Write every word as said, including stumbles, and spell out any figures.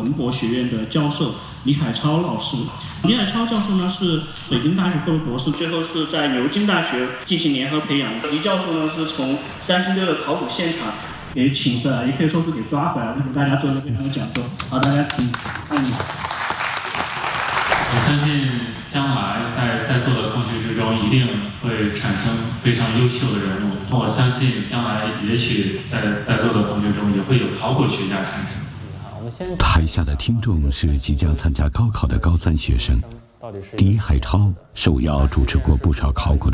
文博学院的教授李海超老师。李海超教授呢是北京大学获得博士，最后是在牛津大学进行联合培养。李教授呢是从三十六的考古现场给请回来，也可以说是给抓回来，为大家做了非常的讲座。好，大家请欢迎。 我相信将来在在座的同学之中，一定会产生非常优秀的人物。我相信将来也许在在座的同学中，也会有考古学家产生。 台下的听众是即将参加高考的高三学生。李海超受邀主持过不少考古的